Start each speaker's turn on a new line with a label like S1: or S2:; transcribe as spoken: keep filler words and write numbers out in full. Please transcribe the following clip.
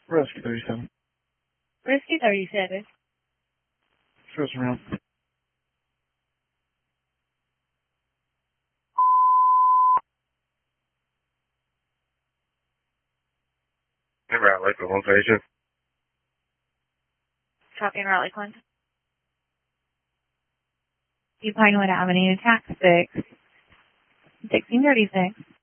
S1: Rescue thirty-seven.
S2: Rescue thirty-seven.
S1: Show us around.
S3: Raleigh for one patient.
S2: Copy in Raleigh, Clinton.
S4: Pinewood Avenue, tax six. sixteen thirty-six.